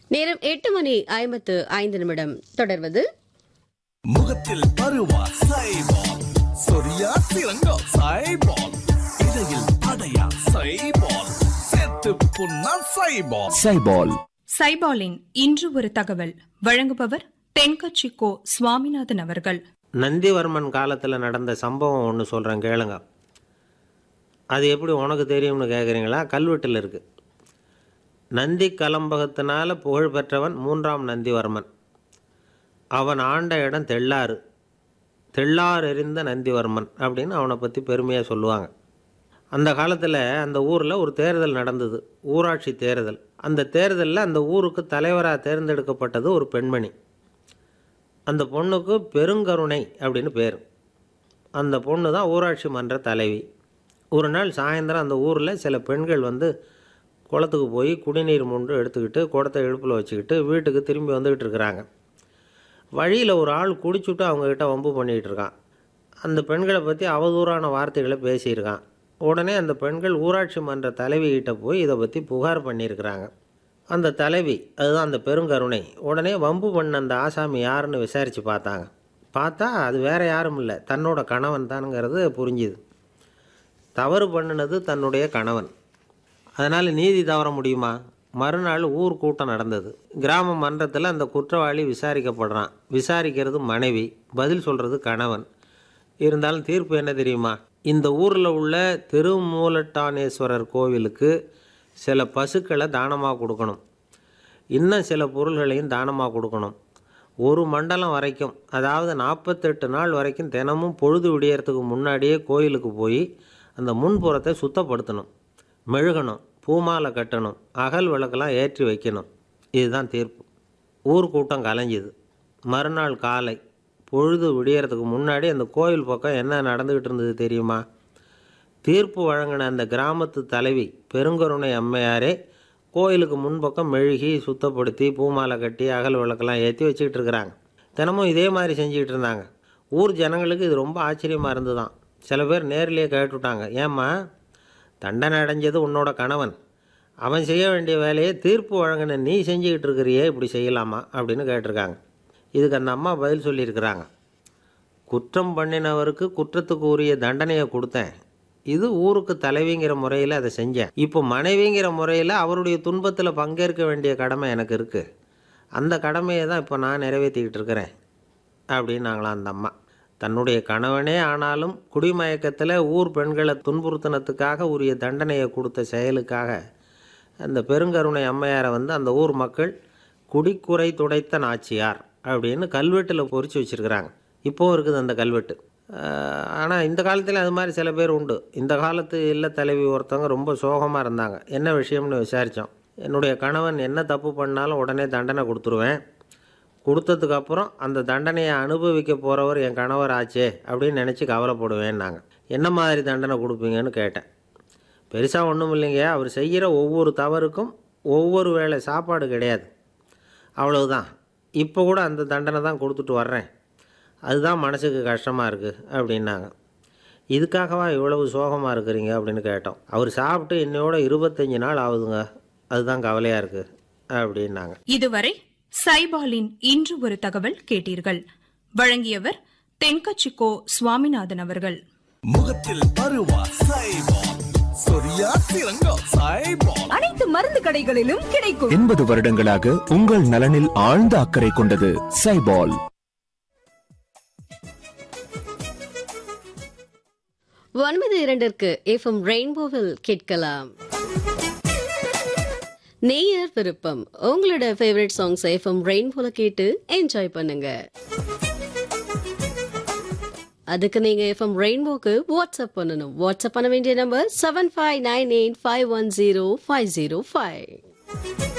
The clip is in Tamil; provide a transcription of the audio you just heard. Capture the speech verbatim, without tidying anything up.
நேரம் எட்டு மணி ஐம்பத்து ஐந்து நிமிடம். தொடர்வது முகத்தில் பருவா சைபால், சொரியா சிறங்கா சைபால், இடையில் அடையா சைபால், செத்து புண்ணா சைபால். சைபால் சைபாலின் இன்று ஒரு தகவல் வழங்குபவர் தென்கட்சி கோ சுவாமிநாதன் அவர்கள். நந்திவர்மன் காலத்தில் நடந்த சம்பவம் ஒன்று சொல்கிறேன் கேளுங்க. அது எப்படி உனக்கு தெரியும்னு கேட்குறீங்களா? கல்வெட்டில் இருக்குது. நந்தி கலம்பகத்தினால புகழ் பெற்றவன் மூன்றாம் நந்திவர்மன். அவன் ஆண்ட இடம் தெள்ளாறு. தெள்ளாறு எறிந்த நந்திவர்மன் அப்படின்னு அவனை பற்றி பெருமையாக சொல்லுவாங்க. அந்த காலத்தில் அந்த ஊரில் ஒரு தேர்தல் நடந்தது, ஊராட்சி தேர்தல். அந்த தேர்தலில் அந்த ஊருக்கு தலைவராக தேர்ந்தெடுக்கப்பட்டது ஒரு பெண்மணி. அந்த பொண்ணுக்கு பெருங்கருணை அப்படின்னு பேர். அந்த பொண்ணு தான் ஊராட்சி மன்ற தலைவி. ஒரு நாள் சாயந்தரம் அந்த ஊரில் சில பெண்கள் வந்து குளத்துக்கு போய் குடிநீர் மூன்று எடுத்துக்கிட்டு குடத்தை இடுப்பில் வச்சுக்கிட்டு வீட்டுக்கு திரும்பி வந்துக்கிட்டு இருக்கிறாங்க. வழியில் ஒரு ஆள் குடிச்சுட்டு அவங்கக்கிட்ட வம்பு பண்ணிகிட்டு இருக்கான். அந்த பெண்களை பற்றி அவதூறான வார்த்தைகளை பேசியிருக்கான். உடனே அந்த பெண்கள் ஊராட்சி மன்ற தலைவிகிட்ட போய் இதை பற்றி புகார் பண்ணியிருக்கிறாங்க. அந்த தலைவி, அதுதான் அந்த பெருங்கருணை, உடனே வம்பு பண்ண அந்த ஆசாமி யாருன்னு விசாரித்து பார்த்தாங்க. பார்த்தா அது வேறு யாரும் இல்லை, தன்னோட கணவன் தானுங்கிறது புரிஞ்சுது. தவறு பண்ணினது தன்னுடைய கணவன். அதனால் நீதி தவற முடியுமா? மறுநாள் ஊர் கூட்டம் நடந்தது. கிராம மன்றத்தில் அந்த குற்றவாளி விசாரிக்கப்படுறான். விசாரிக்கிறது மனைவி, பதில் சொல்கிறது கணவன். இருந்தாலும் தீர்ப்பு என்ன தெரியுமா? இந்த ஊரில் உள்ள திருமூலட்டானேஸ்வரர் கோவிலுக்கு சில பசுக்களை தானமாக கொடுக்கணும், இன்னும் சில பொருள்களையும் தானமாக கொடுக்கணும். ஒரு மண்டலம் வரைக்கும், அதாவது நாற்பத்தெட்டு நாள் வரைக்கும் தினமும் பொழுது விடியறதுக்கு முன்னாடியே கோயிலுக்கு போய் அந்த முன்புறத்தை சுத்தப்படுத்தணும், மெழுகணும், பூமாலை கட்டணும், அகல் விளக்கெல்லாம் ஏற்றி வைக்கணும். இதுதான் தீர்ப்பு. ஊர் கூட்டம் கலைஞ்சிது. மறுநாள் காலை பொழுது விடியறதுக்கு முன்னாடி அந்த கோயில் பக்கம் என்ன நடந்துக்கிட்டு இருந்தது தெரியுமா? தீர்ப்பு வழங்கின அந்த கிராமத்து தலைவி பெருங்கருணை அம்மையாரே கோயிலுக்கு முன்பக்கம் மெழுகி சுத்தப்படுத்தி பூமாலை கட்டி அகல் விளக்கெல்லாம் ஏற்றி வச்சுக்கிட்டு இருக்கிறாங்க. தினமும் இதே மாதிரி செஞ்சுக்கிட்டு இருந்தாங்க. ஊர் ஜனங்களுக்கு இது ரொம்ப ஆச்சரியமாக இருந்துதான். சில பேர் நேரிலேயே கேட்டுவிட்டாங்க, ஏம்மா தண்டனை அடைஞ்சது உன்னோட கணவன், அவன் செய்ய வேண்டிய வேலையை தீர்ப்பு வழங்கின நீ செஞ்சுக்கிட்டு இருக்கிறியே, இப்படி செய்யலாமா அப்படின்னு கேட்டிருக்காங்க. இதுக்கு அந்த அம்மா பதில் சொல்லியிருக்கிறாங்க, குற்றம் பண்ணினவருக்கு குற்றத்துக்கு உரிய தண்டனையை கொடுத்தேன், இது ஊருக்கு தலைவிங்கிற முறையில் அதை செஞ்சேன். இப்போ மனைவிங்கிற முறையில் அவருடைய துன்பத்தில் பங்கேற்க வேண்டிய கடமை எனக்கு இருக்குது, அந்த கடமையை தான் இப்போ நான் நிறைவேற்றிக்கிட்டு இருக்கிறேன் அப்படின்னாங்களாம் அந்த அம்மா. தன்னுடைய கணவனே ஆனாலும் குடிமயக்கத்தில் ஊர் பெண்களை துன்புறுத்தினத்துக்காக உரிய தண்டனையை கொடுத்த செயலுக்காக அந்த பெருங்கருணை அம்மையாரை வந்து அந்த ஊர் மக்கள் குடிக்குறை துடைத்த நாச்சியார் அப்படின்னு கல்வெட்டில் பொறிச்சு வச்சுருக்கிறாங்க. இப்போவும் இருக்குது அந்த கல்வெட்டு. ஆனால் இந்த காலத்தில் அது மாதிரி சில பேர் உண்டு. இந்த காலத்து இல்ல தலைவி ஒருத்தவங்க ரொம்ப சோகமாக இருந்தாங்க. என்ன விஷயம்னு விசாரித்தோம். என்னுடைய கணவன் என்ன தப்பு பண்ணாலும் உடனே தண்டனை கொடுத்துருவேன், கொடுத்ததுக்கப்புறம் அந்த தண்டனையை அனுபவிக்க போகிறவர் என் கணவர் ஆச்சே அப்படின்னு நினச்சி கவலைப்படுவேன். நாங்கள் என்ன மாதிரி தண்டனை கொடுப்பீங்கன்னு கேட்டேன். பெருசாக ஒன்றும் இல்லைங்க, அவர் செய்கிற ஒவ்வொரு தவறுக்கும் ஒவ்வொரு வேளை சாப்பாடு கிடையாது, அவ்வளவுதான். இப்போ கூட அந்த தண்டனை தான் கொடுத்துட்டு வர்றேன், அதுதான் மனசுக்கு கஷ்டமாக இருக்குது அப்படின்னாங்க. இதுக்காகவா இவ்வளவு சோகமாக இருக்கிறீங்க அப்படின்னு கேட்டோம். அவர் சாப்பிட்டு இன்னையோட இருபத்தஞ்சி நாள் ஆகுதுங்க, அதுதான் கவலையாக இருக்குது அப்படின்னாங்க. இதுவரை சைபாலின் இன்று ஒரு தகவல் கேட்டீர்கள். வழங்கியவர் தென்கட்சி கோ சுவாமிநாதன் அவர்கள். முகத்தில் பருவா சைபால், சொரியா சிறங்கா சைபால், அனைத்து மருந்து கடைகளிலும் கிடைக்கும். எண்பது வருடங்களாக உங்கள் நலனில் ஆழ்ந்த அக்கறை கொண்டது சைபால். ஒன்பது இரண்டிற்கு எஃப்எம் ரெயின்போவில் கேட்கலாம் நேயர் விருப்பம். உங்களோட ஃபேவரட் சாங்ஸ் எஃப்எம் ரெயின்போல கேட்டு என்ஜாய் பண்ணுங்க. அதுக்கு நீங்க எஃப்எம் ரெயின்போக்கு வாட்ஸ்அப் பண்ணணும். வாட்ஸ்அப் பண்ண வேண்டிய number seven five nine eight five one zero five zero five.